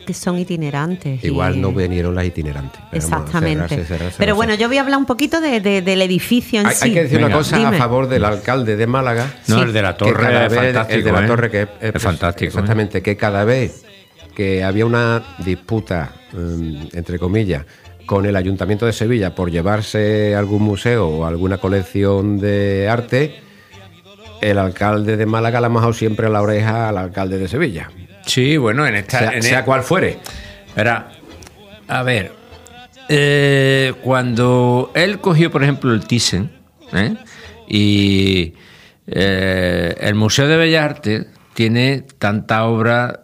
que son itinerantes. Igual no vinieron las itinerantes. Exactamente. Pero bueno, yo voy a hablar un poquito del edificio en sí. Hay que decir una cosa dime. A favor del alcalde de Málaga. No, sí. El de la Torre es fantástico. El de la Torre que es fantástico. Exactamente, que cada vez que había una disputa, entre comillas, con el Ayuntamiento de Sevilla por llevarse algún museo o alguna colección de arte, el alcalde de Málaga le ha majado siempre la oreja al alcalde de Sevilla. Sí, bueno, sea cual fuere. Era, a ver, cuando él cogió, por ejemplo, el Thyssen, y el Museo de Bellas Artes tiene tanta obra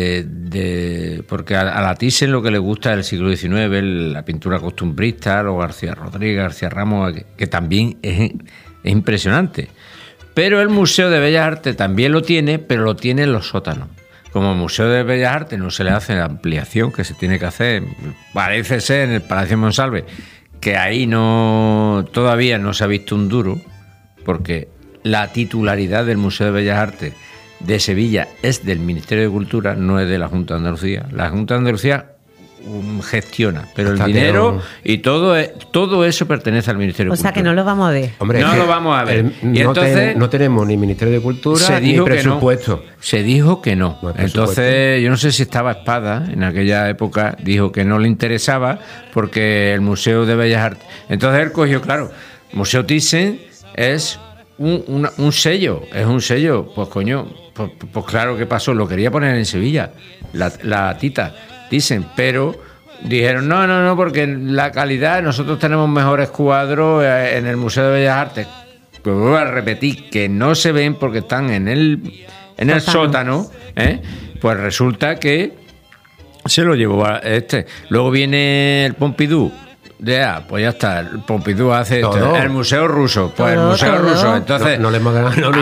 porque a la Thyssen lo que le gusta es el siglo XIX, la pintura costumbrista, los García Rodríguez, García Ramos, que también es impresionante. Pero el Museo de Bellas Artes también lo tiene, pero lo tiene en los sótanos. Como Museo de Bellas Artes no se le hace la ampliación que se tiene que hacer, parece ser en el Palacio Monsalve, que ahí todavía no se ha visto un duro, porque la titularidad del Museo de Bellas Artes de Sevilla es del Ministerio de Cultura, no es de la Junta de Andalucía. La Junta de Andalucía gestiona, pero el dinero y todo eso pertenece al Ministerio de Cultura. O sea que no lo vamos a ver. Hombre, no lo vamos a ver. Y entonces no tenemos ni Ministerio de Cultura ni presupuesto. Se dijo que no. Entonces yo no sé si estaba Espada en aquella época, dijo que no le interesaba porque el Museo de Bellas Artes. Entonces él cogió, claro, Museo Thyssen es un sello, pues coño, pues claro que pasó, lo quería poner en Sevilla, la Tita Thyssen, pero dijeron no, porque la calidad, nosotros tenemos mejores cuadros en el Museo de Bellas Artes. Pues voy a repetir que no se ven porque están en el sótano, pues resulta que se lo llevó a este. Luego viene el Pompidou. Pues ya está, el Pompidou hace esto, el Museo Ruso, pues el Museo Ruso, entonces no le hemos ganado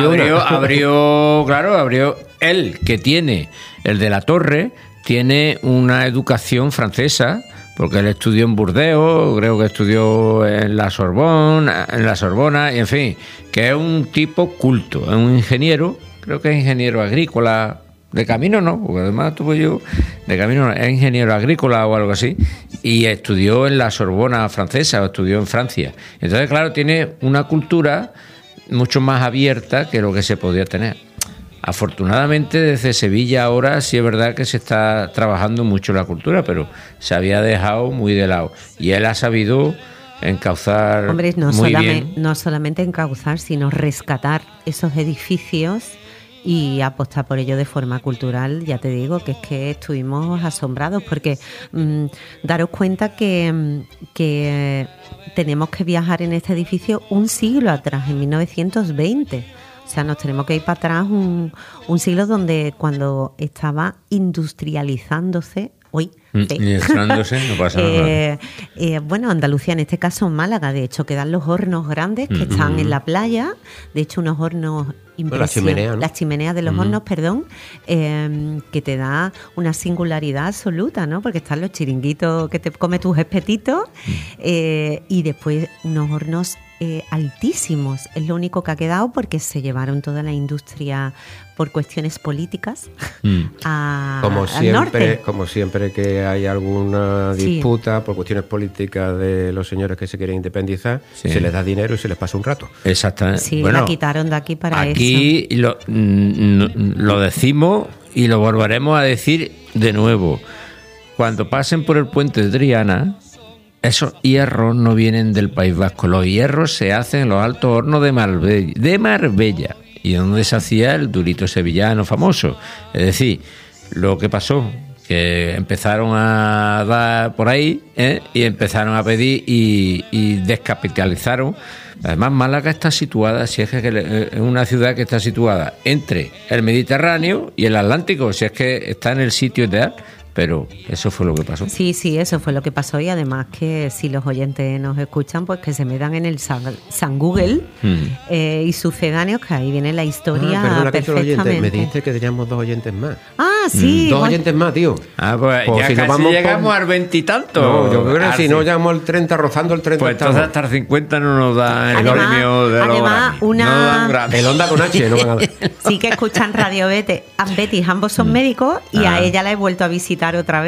abrió él, que tiene el de la Torre, tiene una educación francesa, porque él estudió en Burdeos, creo que estudió en la Sorbona, y en fin, que es un tipo culto, es un ingeniero, creo que es ingeniero agrícola. De camino no, porque además tuve yo de camino no, es ingeniero agrícola o algo así, y estudió en la Sorbona francesa o estudió en Francia. Entonces, claro, tiene una cultura mucho más abierta que lo que se podía tener. Afortunadamente, desde Sevilla ahora sí es verdad que se está trabajando mucho la cultura, pero se había dejado muy de lado. Y él ha sabido encauzar bien. No solamente encauzar, sino rescatar esos edificios y apostar por ello de forma cultural. Ya te digo que es que estuvimos asombrados porque daros cuenta que tenemos que viajar en este edificio un siglo atrás, en 1920. O sea, nos tenemos que ir para atrás un siglo donde cuando estaba industrializándose. Industrializándose, no pasa nada. Bueno, Andalucía, en este caso Málaga, de hecho quedan los hornos grandes que están en la playa, de hecho unos hornos impresionantes, las chimeneas de los hornos, perdón, que te da una singularidad absoluta, ¿no? Porque están los chiringuitos que te come tus espetitos y después unos hornos altísimos. Es lo único que ha quedado porque se llevaron toda la industria por cuestiones políticas al norte. Como siempre que hay alguna disputa por cuestiones políticas de los señores que se quieren independizar, se les da dinero y se les pasa un rato. Exactamente. Sí, bueno, la quitaron de aquí para eso. Aquí lo decimos y lo volveremos a decir de nuevo. Cuando pasen por el puente de Triana, esos hierros no vienen del País Vasco. Los hierros se hacen en los altos hornos de Marbella, y donde se hacía el durito sevillano famoso. Es decir, lo que pasó, que empezaron a dar por ahí, y empezaron a pedir y descapitalizaron. Además, Málaga está situada, si es que es una ciudad que está situada entre el Mediterráneo y el Atlántico, si es que está en el sitio ideal. Pero eso fue lo que pasó. Sí, eso fue lo que pasó, y además que si los oyentes nos escuchan, pues que se metan en el San Google y sucedáneos, que ahí viene la historia perfectamente. Me dijiste que teníamos 2 oyentes más. Sí. 2 oyentes más, tío. Pues ya si casi llegamos al 20 y tanto. No, yo creo que si no llegamos al 30, rozando el 30. Pues entonces hasta el 50 no nos da el premio de los Grammy. El Onda con H no van a dar. Sí que escuchan Radio Betis, ambos son médicos, y a ella la he vuelto a visitar otra vez.